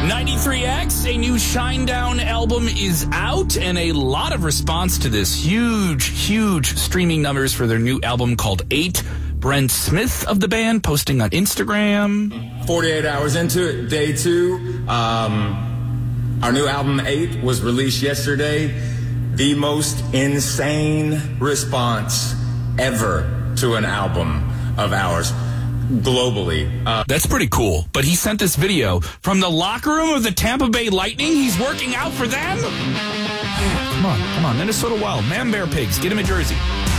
93X, a new Shinedown album is out, and a lot of response to this. Huge streaming numbers for their new album called 8. Brent Smith of the band posting on Instagram. 48 hours into it, day 2. Our new album 8 was released yesterday. The most insane response ever to an album of ours. Globally. That's pretty cool. But he sent this video from the locker room of the Tampa Bay Lightning. He's working out for them. Come on. Minnesota Wild. Man, Bear, Pigs. Get him a jersey.